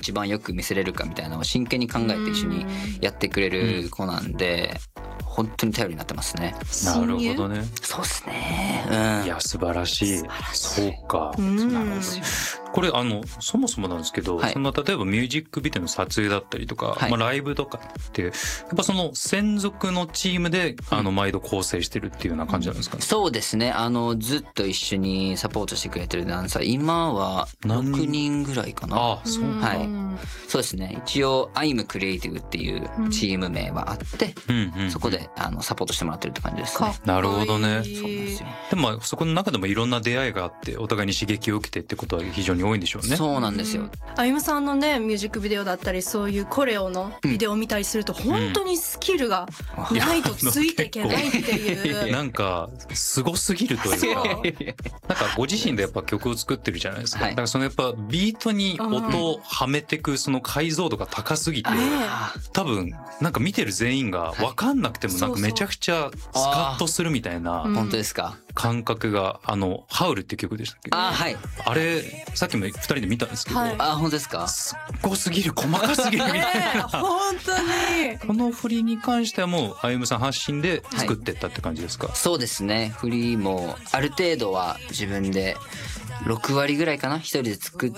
一番よく見せれるかみたいなのを真剣に考えて一緒にやってくれる子なんで、本当に頼りになってますね。 なるほどね。 そうですね。 いや素晴らしい。そうか。これそもそもなんですけど、 はい、 その例えばミュージックビデオの撮影だったりとか、 はい、 ライブとかってやっぱその専属のチームで毎度構成してるっていうような感じなんですかね。 そうですね。ずっと一緒にサポートしてくれてるダンサー今は6人ぐらいかな。 あ、そうか。 はい。そうですね。一応I'm Creativeっていうチーム名はあって、そこでサポートしてもらってるって感じですね。 なるほどね。 そうなんですよ。 でもそこの中でもいろんな出会いがあってお互いに刺激を受けてってことは非常に多いんでしょうね。 そうなんですよ。 あゆむさんのねミュージックビデオだったりそういうコレオのビデオを見たりすると本当にスキルがないとついていけないっていうなんかすごすぎるというかなんかご自身でやっぱ曲を作ってるじゃないですか、だからそのやっぱビートに音をはめてくその解像度が高すぎて、多分なんか見てる全員が分かんなくてもなんかめちゃくちゃスカッとするみたいな本当ですか感覚がハウルっていう曲でしたっけ。 はい。 あれさっきも2人で見たんですけど、 本当ですか。 すっごすぎる細かすぎるみたいな本当にこの振りに関してはもうあゆむさん発信で作ってったって感じですか。 そうですね。振りもある程度は自分で6割ぐらいかな一人で作って、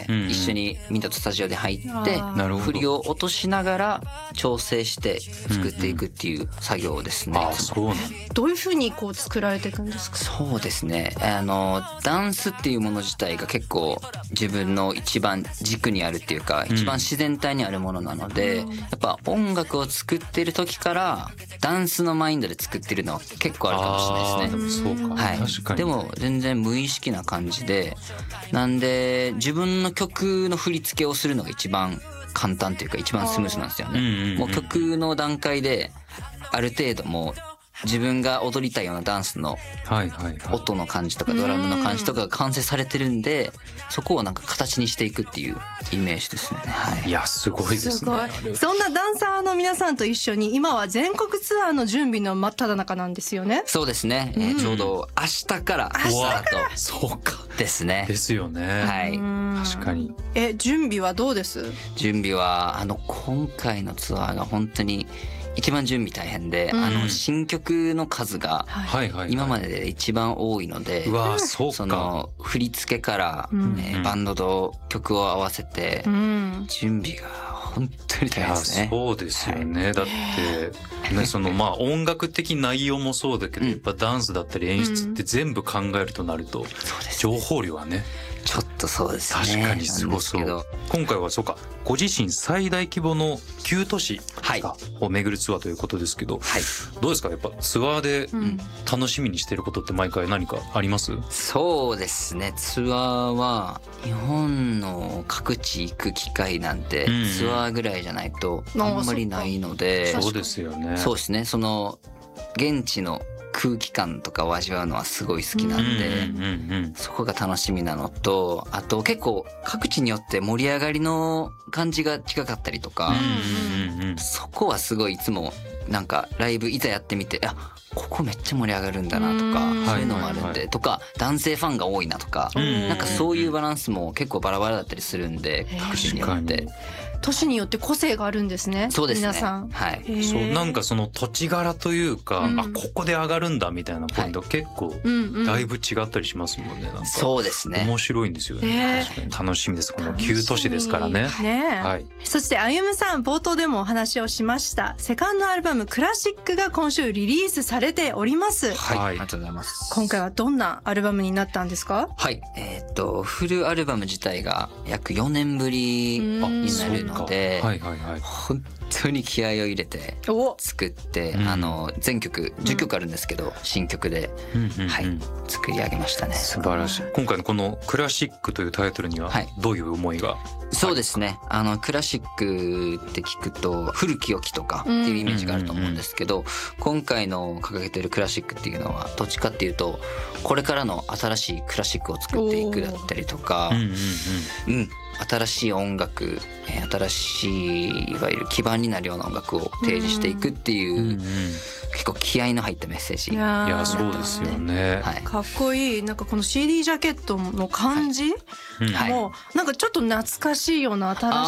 一緒にみんなとスタジオで入って振りを落としながら調整して作っていくっていう作業ですね。 そうなんどういう風にこう作られていくんですか。 そうですね。ダンスっていうもの自体が結構自分の一番軸にあるっていうか、一番自然体にあるものなので、やっぱ音楽を作ってる時からダンスのマインドで作ってるのは結構あるかもしれないですね。 そうか、 はい、 確かに。 でも全然無意識な感じで、なんで自分の曲の振り付けをするのが一番簡単というか一番スムーズなんですよね。もう曲の段階である程度もう自分が踊りたいようなダンスの音の感じとかドラムの感じとかが完成されてるんで、そこをなんか形にしていくっていうイメージですね。はい。 いやすごいですね。 すごい。そんなダンサーの皆さんと一緒に今は全国ツアーの準備の真っ只中なんですよね。 そうですね。ちょうど明日からスタート。 そうか。 ですね。 ですよね。 はい。 確かに。 準備はどうです？ 準備は今回のツアーが本当に一番準備大変で、新曲の数が今までで一番多いので、その振り付けから、バンドと曲を合わせて準備が本当に大変ですね。 そうですよね。だってね、その音楽的内容もそうだけど、やっぱダンスだったり演出って全部考えるとなると、情報量はね。 ちょっとそうですね。 確かにすごそう。今回はそうか、ご自身最大規模の9都市を巡るツアーということですけど、どうですか、やっぱツアーで楽しみにしていることって毎回何かあります？ そうですね。ツアーは日本の各地行く機会なんてツアーぐらいじゃないとあんまりないので、 そうですよね。 そうですね。その現地の空気感とかを味わうのはすごい好きなんで、そこが楽しみなのと、あと結構各地によって盛り上がりの感じが違かったりとか、そこはすごいいつもなんかライブいざやってみて、ここめっちゃ盛り上がるんだなとか、そういうのもあるんで、とか男性ファンが多いなとか、なんかそういうバランスも結構バラバラだったりするんで、各地によって。 都市によって個性があるんですね。 そうですね。 皆さん。 はい。 そう、なんかその土地柄というか、ここで上がるんだみたいなポイント結構だいぶ違ったりしますもんね。なんかそうですね。 面白いんですよね。確かに楽しみです。この9都市ですからね。 はい。そしてあゆむさん、冒頭でもお話をしましたセカンドアルバムクラシックが今週リリースされております。 はい。ありがとうございます。 今回はどんなアルバムになったんですか？ はい。フルアルバム自体が約4年ぶりになるので、本当に気合を入れて作って、全曲10曲あるんですけど、新曲で、作り上げましたね。 素晴らしい。今回のこのクラシックというタイトルにはどういう思いが？ そうですね。クラシックって聞くと古き良きとかっていうイメージがあると思うんですけど、今回の掲げてるクラシックっていうのはどっちかっていうと、これからの新しいクラシックを作っていくだったりとか、新しい音楽、新しいいわゆる基盤になるような音楽を提示していくっていう、結構気合いの入ったメッセージ。 いやそうですよね。 かっこいい。なんかこの CD ジャケットの感じもなんかちょっと懐かしいような新